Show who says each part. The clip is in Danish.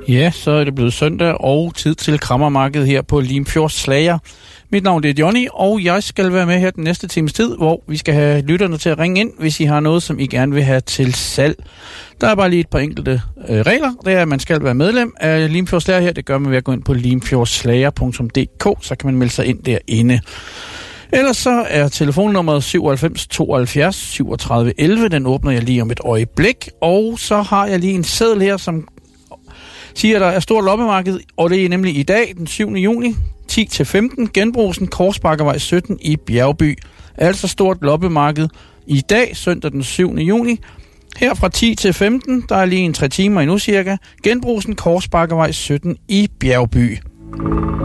Speaker 1: Ja, så er det blevet søndag og tid til krammermarkedet her på Limfjords Slager. Mit navn er Johnny, og jeg skal være med her den næste times tid, hvor vi skal have lytterne til at ringe ind, hvis I har noget, som I gerne vil have til salg. Der er bare lige et par enkelte regler. Det er, at man skal være medlem af Limfjords Slager her. Det gør man ved at gå ind på limfjordslager.dk, så kan man melde sig ind derinde. Ellers så er telefonnummeret 97 72 37 11. Den åbner jeg lige om et øjeblik. Og så har jeg lige en seddel her, som siger, at der er stort loppemarked, og det er nemlig i dag, den 7. juni, 10-15, Genbrugsen, Korsbakkevej 17 i Bjergby. Altså stort loppemarked i dag, søndag den 7. juni. Her fra 10 til 15, der er lige en 3 timer endnu cirka, Genbrugsen, Korsbakkevej 17 i Bjergby.